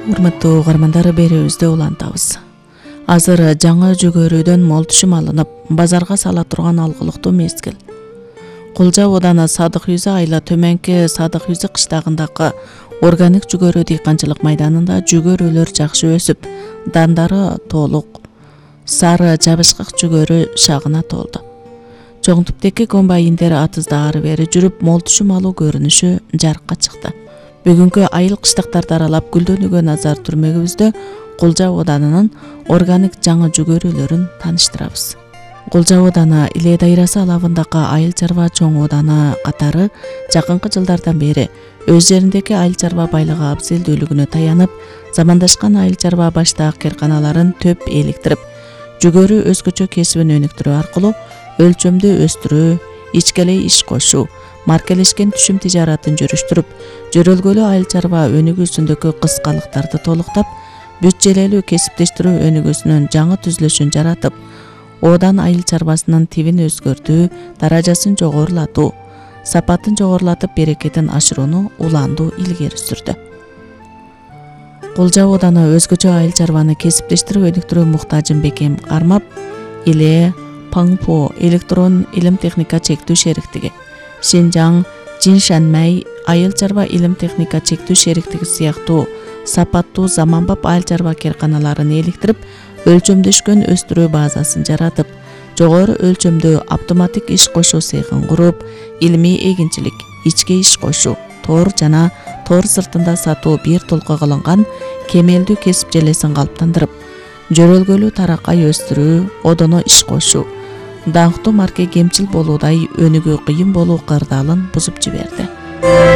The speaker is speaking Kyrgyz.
Урматтуу угармандар, берүүбүздө улантабыз. Азыр жаңы жүгөрүдөн мол түшүм алынып, базарга сала турган алгылыктуу мезгил. Кулжа ооданы Садык Юзы айла төмөнкү Садык Юзы кыштагындагы органик жүгөрү дыйканчылык майданында жүгөрүлөр жакшы өсүп, дандары толук сары жабышкак жүгөрү шагына толду. Чоң типтеги комбайндер атызда ары бери жүрүп, мол түшүм алуу көрүнүшү жарыкка чыкты. Бүгүнкү айыл кыштактарды аралап гүлдөнүүгө назар түрмөгүбүздө Кулжа оодарынын органик жаңы жүгөрүлөрүн тааныштырабыз. Кулжа ооданы Иле дайрасы алабындагы айыл чарба чоң ооданы катары жакынкы жылдардан бери өз жериндеги айыл чарба байлыгы абзелдүүлүгүнө таянып, замандашкан айыл чарба баштаак керканаларын төп эликтирип, жүгөрү өзгөчө кесибин өнүктүрүү аркылуу өлчөмдү өстүрүү, ичкелей иш кошуу, маркелешкен түшүм тижаратын жүрүштүрүп, жөрөлгөлүү айыл чарба өнүгүүсүндөгү кыскалыктарды толуктап, бүт-желелүү кесиптештирүү өнүгүүсүнүн жаңы түзүлүшүн жаратып, оодан айыл чарбасынын тибин өзгөртүү, даражасын жогорулатуу, сапатын жогорулатып, берекетин ашырууну уланду илгери сүрдү. Кулжа ооданы өзгөчө айыл чарбаны кесиптештирип өнүктүрүү муктажын бекем кармап, Иле Паңпо электрон илим техника чектүү шериктиги, Шинжаң Жиншанмай айыл чарба илим техника чектүү шериктиги сыяктуу сапаттуу заманбап айыл чарба керканаларын эликтирип, өлчөмдөшкөн өстүрүү базасын жаратып, жогору өлчөмдүү автоматик иш кошуу цехин куруп, илимий эгинчилик, ичке иш кошуу, тоор жана тоор сыртында сатуу бир толко кылынган кемелдүү кесип желесин калыптандырып, жөрөлгөлүү таракай өстүрүү, одоно иш кошуу, даңктуу марке кемчил болуудай өнүгүү кыйын болуу кырдаалын бузуп жиберди.